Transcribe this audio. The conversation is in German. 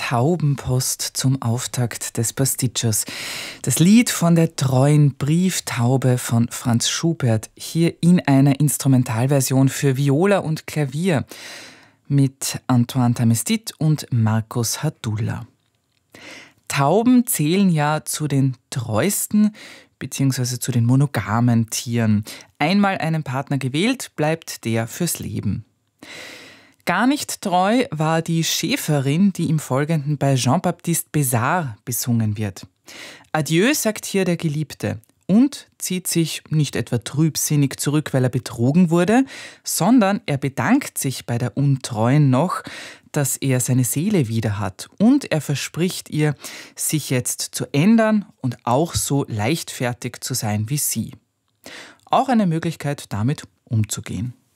Taubenpost zum Auftakt des Pasticcios. Das Lied von der treuen Brieftaube von Franz Schubert, hier in einer Instrumentalversion für Viola und Klavier mit Antoine Tamestit und Markus Hadulla. Tauben zählen ja zu den treuesten bzw. zu den monogamen Tieren. Einmal einen Partner gewählt, bleibt der fürs Leben. Gar nicht treu war die Schäferin, die im Folgenden bei Jean-Baptiste Bézard besungen wird. Adieu, sagt hier der Geliebte und zieht sich nicht etwa trübsinnig zurück, weil er betrogen wurde, sondern er bedankt sich bei der Untreuen noch, dass er seine Seele wieder hat und er verspricht ihr, sich jetzt zu ändern und auch so leichtfertig zu sein wie sie. Auch eine Möglichkeit, damit umzugehen.